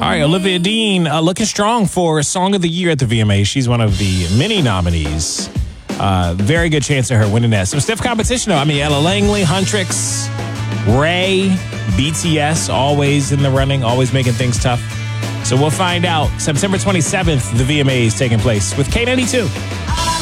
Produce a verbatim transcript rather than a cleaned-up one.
right, Olivia Dean uh, looking strong for Song of the Year at the V M As. She's one of the many nominees. Uh, very good chance of her winning that. Some stiff competition, though. I mean, Ella Langley, Huntrix, Ray, B T S, always in the running, always making things tough. So we'll find out September twenty-seventh, the V M As taking place with K ninety-two.